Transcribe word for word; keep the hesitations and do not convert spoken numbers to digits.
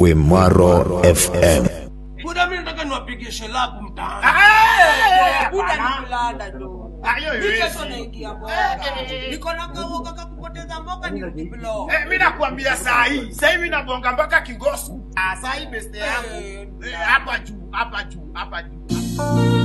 Wimaro F M. Buda mimi nataka niwapigishe lapu mtaani. Eh, buda nikulada jo. Ayo Ni kesho naingia bwana. Niko na kawo kaka kupoteza mboga ni kiblo. Eh, mimi nakwambia saa hii. Sasa hivi nabonga mpaka Kingosu. Ah, saa hii best yangu. Hapa juu, hapa juu, hapa juu.